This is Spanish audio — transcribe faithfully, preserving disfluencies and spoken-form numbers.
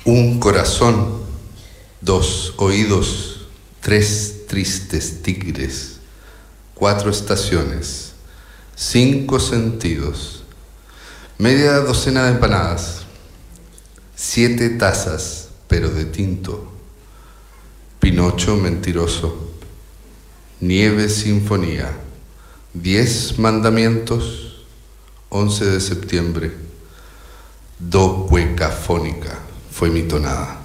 Un corazón, dos oídos, tres tristes tigres, cuatro estaciones, cinco sentidos, media docena de empanadas, siete tazas, pero de tinto, Pinocho mentiroso, nieve sinfonía, diez mandamientos, once de septiembre, do cueca fónica fue mi tonada.